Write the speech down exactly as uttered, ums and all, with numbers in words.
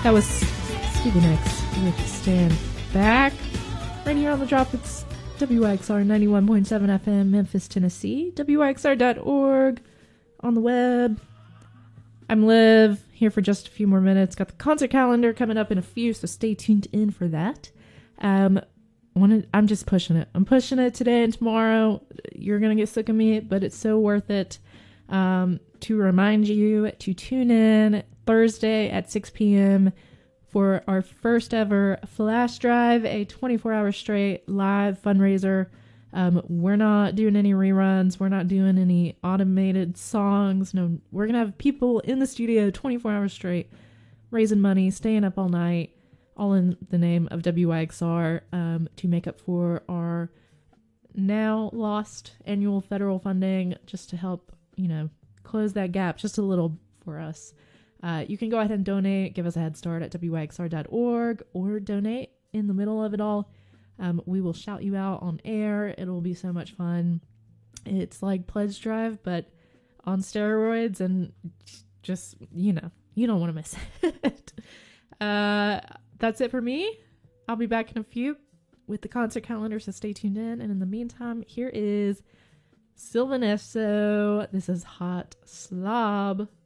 That was Stevie Nicks with Stand Back. Right here on the drop, it's W I X R ninety-one point seven F M, Memphis, Tennessee. W I X R dot org on the web. I'm Liv, here for just a few more minutes. Got the concert calendar coming up in a few, so stay tuned in for that. Um, wanted, I'm just pushing it. I'm pushing it today and tomorrow. You're going to get sick of me, but it's so worth it. Um, to remind you to tune in Thursday at six p.m. for our first ever flash drive, a twenty-four hour straight live fundraiser. Um, we're not doing any reruns. We're not doing any automated songs. No, we're going to have people in the studio twenty-four hours straight, raising money, staying up all night, all in the name of W I X R, um, to make up for our now lost annual federal funding, just to help, you know, close that gap just a little for us. Uh, you can go ahead and donate, give us a head start at W I X R dot org, or donate in the middle of it all. Um, we will shout you out on air. It'll be so much fun. It's like Pledge Drive, but on steroids, and just, you know, you don't want to miss it. uh, that's it for me. I'll be back in a few with the concert calendar, so stay tuned in. And in the meantime, here is Sylvan Esso. This is Hot Slob.